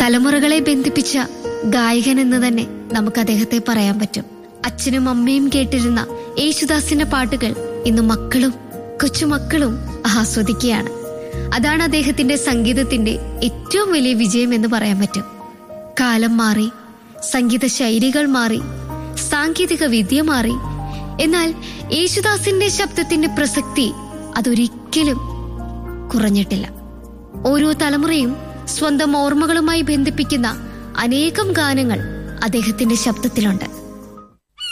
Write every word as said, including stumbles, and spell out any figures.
തലമുറകളെ ബന്ധിപ്പിച്ച ഗായകൻ എന്ന് തന്നെ നമുക്ക് അദ്ദേഹത്തെ പറയാൻ പറ്റും. അച്ഛനും അമ്മയും കേട്ടിരുന്ന യേശുദാസിന്റെ പാട്ടുകൾ ഇന്ന് മക്കളും കൊച്ചുമക്കളും ആസ്വദിക്കുകയാണ്. അതാണ് അദ്ദേഹത്തിന്റെ സംഗീതത്തിന്റെ ഏറ്റവും വലിയ വിജയം എന്ന് പറയാൻ പറ്റും. കാലം മാറി, സംഗീത ശൈലികൾ മാറി, സാങ്കേതിക വിദ്യ മാറി, എന്നാൽ യേശുദാസിന്റെ ശബ്ദത്തിന്റെ പ്രസക്തി അതൊരിക്കലും കുറഞ്ഞിട്ടില്ല. ഓരോ തലമുറയും സ്വന്തം ഓർമ്മകളുമായി ബന്ധിപ്പിക്കുന്ന അനേകം ഗാനങ്ങൾ അദ്ദേഹത്തിന്റെ ശബ്ദത്തിലുണ്ട്.